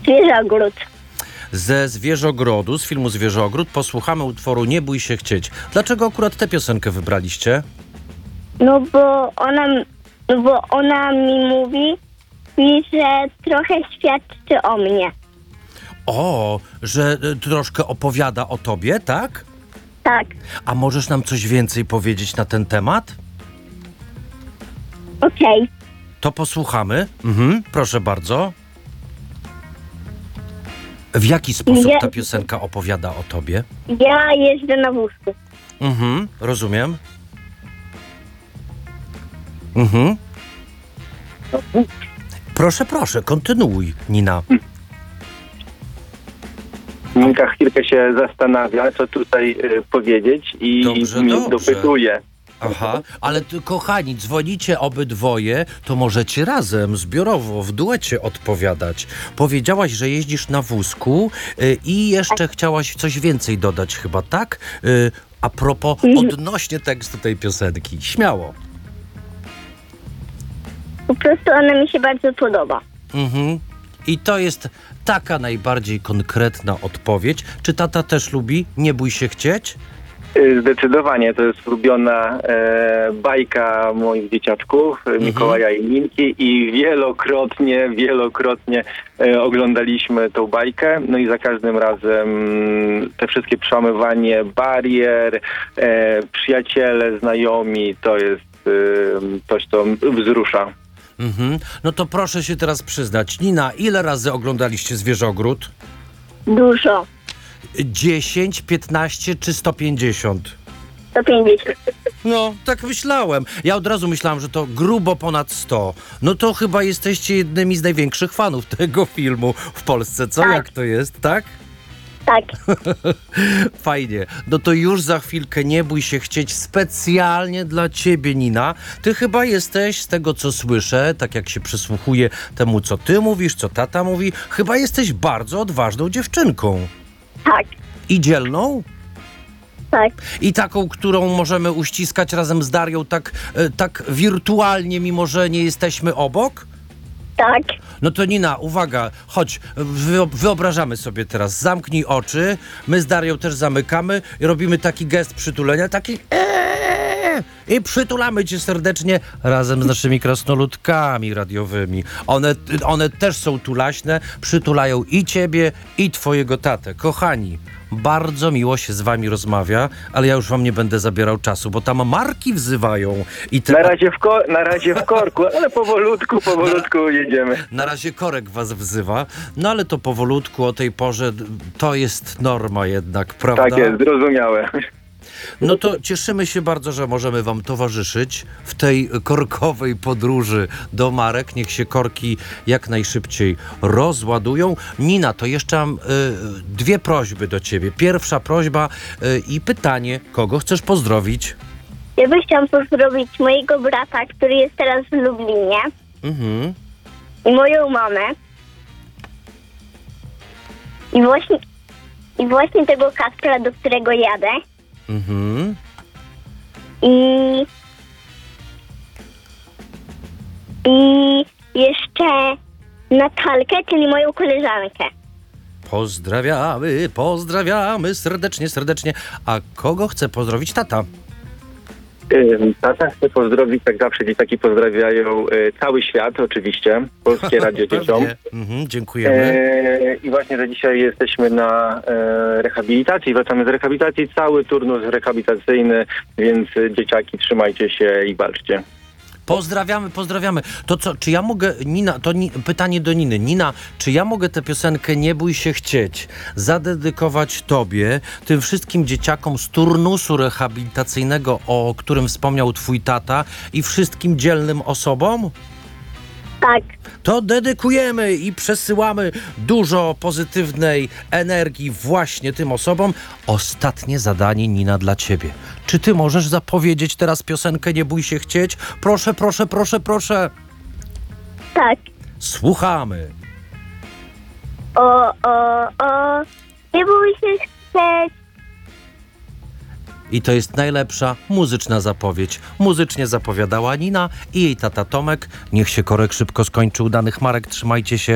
Zwierzogród. Ze Zwierzogrodu, z filmu Zwierzogród, posłuchamy utworu Nie bój się chcieć. Dlaczego akurat tę piosenkę wybraliście? No bo ona mi mówi, że trochę świadczy o mnie. O, że troszkę opowiada o tobie, tak? Tak. A możesz nam coś więcej powiedzieć na ten temat? Okej. To posłuchamy. Proszę bardzo. W jaki sposób ta piosenka opowiada o tobie? Ja jeżdżę na wózku. Rozumiem. Proszę, kontynuuj, Nina. Ninka chwilkę się zastanawia, co tutaj powiedzieć i Dobrze. dopytuje. Aha, ale kochani, dzwonicie obydwoje, to możecie razem, zbiorowo, w duecie odpowiadać. Powiedziałaś, że jeździsz na wózku i jeszcze chciałaś coś więcej dodać chyba, tak? A propos odnośnie tekstu tej piosenki. Śmiało. Po prostu ona mi się bardzo podoba. I to jest taka najbardziej konkretna odpowiedź. Czy tata też lubi Nie bój się chcieć? Zdecydowanie, to jest ulubiona bajka moich dzieciaczków, Mikołaja i Ninki, i wielokrotnie oglądaliśmy tą bajkę, no i za każdym razem te wszystkie przełamywanie barier, przyjaciele, znajomi, to jest coś, co wzrusza. No to proszę się teraz przyznać. Nina, ile razy oglądaliście Zwierzogród? Dużo. 10, 15 czy 150? 150. No, tak myślałem. Ja od razu myślałem, że to grubo ponad 100. No to chyba jesteście jednymi z największych fanów tego filmu w Polsce, co? Tak. Jak to jest, tak? Tak. Fajnie. No to już za chwilkę Nie bój się chcieć specjalnie dla ciebie, Nina. Ty chyba jesteś, z tego co słyszę, tak jak się przysłuchuję temu, co ty mówisz, co tata mówi, chyba jesteś bardzo odważną dziewczynką. Tak. I dzielną? Tak. I taką, którą możemy uściskać razem z Darią tak wirtualnie, mimo że nie jesteśmy obok? Tak. No to Nina, uwaga, chodź, wyobrażamy sobie teraz, zamknij oczy, my z Darią też zamykamy i robimy taki gest przytulenia, taki i przytulamy cię serdecznie razem z naszymi krasnoludkami radiowymi. One też są tulaśne, przytulają i ciebie, i twojego tatę. Kochani, bardzo miło się z wami rozmawia, ale ja już wam nie będę zabierał czasu, bo tam marki wzywają. I Na razie w korku, ale powolutku jedziemy. Na razie korek was wzywa, no ale to powolutku o tej porze to jest norma jednak, prawda? Tak jest, zrozumiałe. No to cieszymy się bardzo, że możemy wam towarzyszyć w tej korkowej podróży do marek. Niech się korki jak najszybciej rozładują. Nina, to jeszcze mam dwie prośby do ciebie. Pierwsza prośba i pytanie, kogo chcesz pozdrowić? Ja bym chciała pozdrowić mojego brata, który jest teraz w Lublinie. I moją mamę. I właśnie tego Kacpra, do którego jadę. I jeszcze Natalkę, czyli moją koleżankę. Pozdrawiamy serdecznie. A kogo chce pozdrowić tata? Tata chcę pozdrowić, tak zawsze dzieciaki pozdrawiają cały świat, oczywiście, Polskie Radio Dzieciom. Dziękujemy. I właśnie, że dzisiaj jesteśmy na rehabilitacji, wracamy z rehabilitacji, cały turnus rehabilitacyjny, więc dzieciaki, trzymajcie się i walczcie. Pozdrawiamy. To co, czy ja mogę, Nina, pytanie do Niny. Nina, czy ja mogę tę piosenkę Nie bój się chcieć zadedykować tobie, tym wszystkim dzieciakom z turnusu rehabilitacyjnego, o którym wspomniał twój tata, i wszystkim dzielnym osobom? Tak. To dedykujemy i przesyłamy dużo pozytywnej energii właśnie tym osobom. Ostatnie zadanie, Nina, dla ciebie. Czy ty możesz zapowiedzieć teraz piosenkę Nie bój się chcieć? Proszę. Tak. Słuchamy. Nie bój się chcieć. I to jest najlepsza muzyczna zapowiedź. Muzycznie zapowiadała Nina i jej tata Tomek. Niech się korek szybko skończy. Udanych marek, trzymajcie się.